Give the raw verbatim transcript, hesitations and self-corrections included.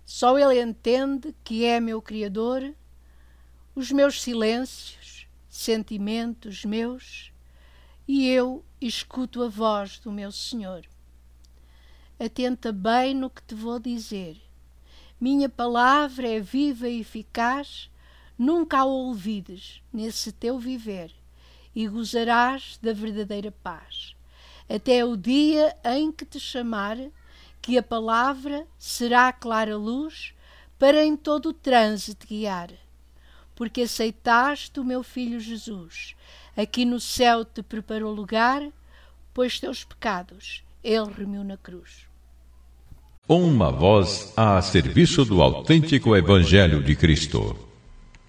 Só Ele entende que é meu Criador, os meus silêncios, sentimentos meus, e eu escuto a voz do meu Senhor. Atenta bem no que te vou dizer. Minha palavra é viva e eficaz, nunca a olvides nesse teu viver, e gozarás da verdadeira paz. Até o dia em que te chamar, que a palavra será a clara luz para em todo o trânsito guiar. Porque aceitaste o meu Filho Jesus, aqui no céu te preparou lugar, pois teus pecados Ele remiu na cruz. Uma voz a serviço do autêntico Evangelho de Cristo.